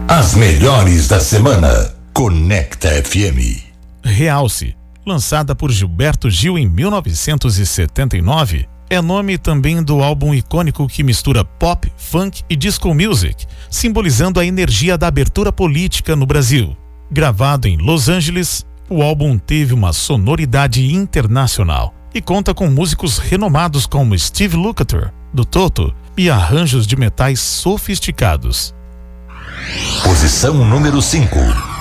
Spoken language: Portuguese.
As melhores da semana. Conecta FM. Realce, lançada por Gilberto Gil em 1979, é nome também do álbum icônico que mistura pop, funk e disco music, simbolizando a energia da abertura política no Brasil. Gravado em Los Angeles, o álbum teve uma sonoridade internacional e conta com músicos renomados como Steve Lukather, do Toto, e arranjos de metais sofisticados. Posição número 5.